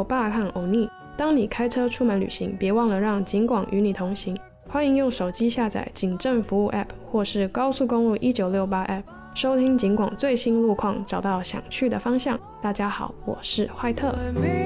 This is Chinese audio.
欧巴和欧尼。当你开车出门旅行，别忘了让警广与你同行。欢迎用手机下载警政服务 App 或是高速公路1968 App， 收听警广最新路况，找到想去的方向。大家好，我是怀特。